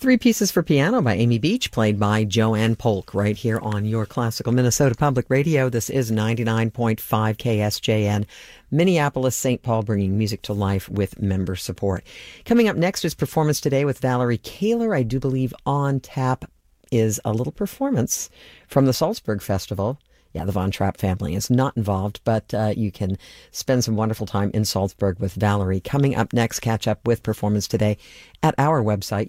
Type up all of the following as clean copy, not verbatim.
Three Pieces for Piano by Amy Beach, played by Joanne Polk, right here on your Classical Minnesota Public Radio. This is 99.5 KSJN, Minneapolis, St. Paul, bringing music to life with member support. Coming up next is Performance Today with Valerie Kaler. I do believe on tap is a little performance from the Salzburg Festival. Yeah, the Von Trapp family is not involved, but you can spend some wonderful time in Salzburg with Valerie. Coming up next, catch up with Performance Today at our website,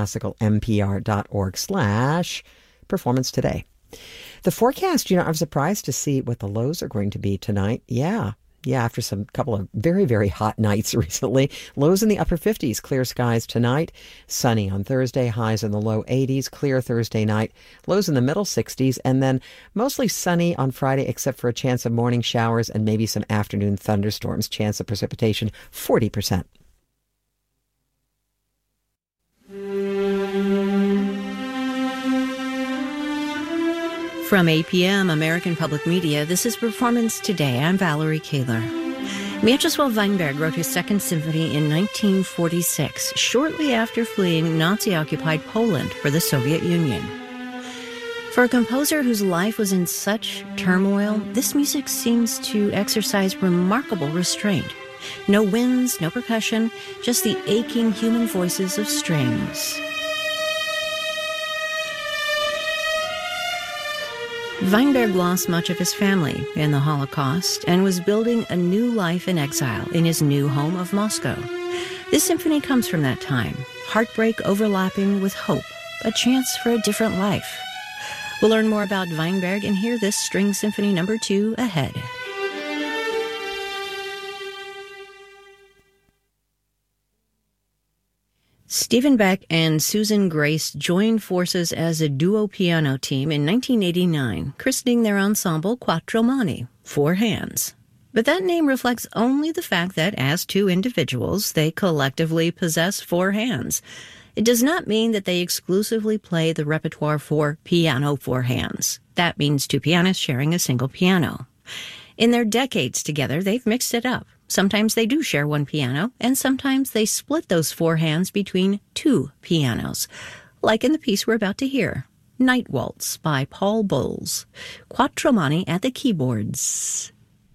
yourclassicalmpr.org/performance today. The forecast, I'm surprised to see what the lows are going to be tonight. Yeah, after some couple of very, very hot nights recently. Lows in the upper 50s, clear skies tonight. Sunny on Thursday, highs in the low 80s, clear Thursday night. Lows in the middle 60s, and then mostly sunny on Friday, except for a chance of morning showers and maybe some afternoon thunderstorms. Chance of precipitation, 40%. From APM, American Public Media, this is Performance Today. I'm Valerie Kaler. Mieczysław Weinberg wrote his Second Symphony in 1946, shortly after fleeing Nazi-occupied Poland for the Soviet Union. For a composer whose life was in such turmoil, this music seems to exercise remarkable restraint. No winds, no percussion, just the aching human voices of strings. Weinberg lost much of his family in the Holocaust and was building a new life in exile in his new home of Moscow. This symphony comes from that time, heartbreak overlapping with hope, a chance for a different life. We'll learn more about Weinberg and hear this String Symphony No. 2 ahead. Stephen Beck and Susan Grace joined forces as a duo piano team in 1989, christening their ensemble Quattro Mani, 4 hands. But that name reflects only the fact that, as two individuals, they collectively possess 4 hands. It does not mean that they exclusively play the repertoire for piano 4 hands. That means 2 pianists sharing a single piano. In their decades together, they've mixed it up. Sometimes they do share 1 piano, and sometimes they split those 4 hands between 2 pianos, like in the piece we're about to hear, Night Waltz by Paul Bowles. Quattro Mani at the keyboards.